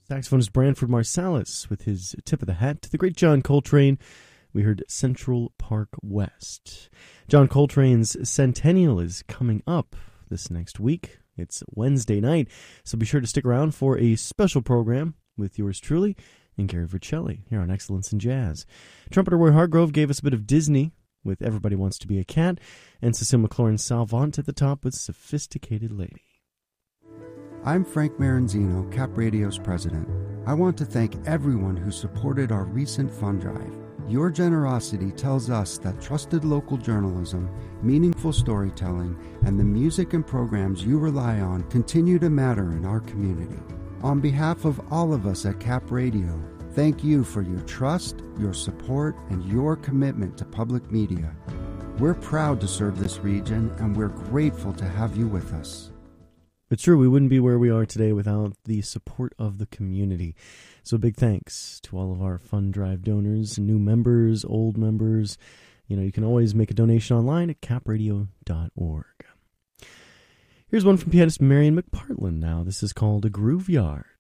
Saxophonist Branford Marsalis with his tip of the hat to the great John Coltrane. We heard Central Park West. John Coltrane's centennial is coming up this next week. It's Wednesday night, so be sure to stick around for a special program with yours truly and Gary Vercelli here on Excellence in Jazz. Trumpeter Roy Hargrove gave us a bit of Disney with Everybody Wants to Be a Cat, and Cecile McLaurin Salvant at the top with Sophisticated Lady. I'm Frank Maranzino, Cap Radio's president. I want to thank everyone who supported our recent fund drive. Your generosity tells us that trusted local journalism, meaningful storytelling, and the music and programs you rely on continue to matter in our community. On behalf of all of us at Cap Radio, thank you for your trust, your support, and your commitment to public media. We're proud to serve this region, and we're grateful to have you with us. It's true, we wouldn't be where we are today without the support of the community. So big thanks to all of our fund drive donors, new members, old members. You can always make a donation online at capradio.org. Here's one from pianist Marian McPartland now. This is called A Groove Yard.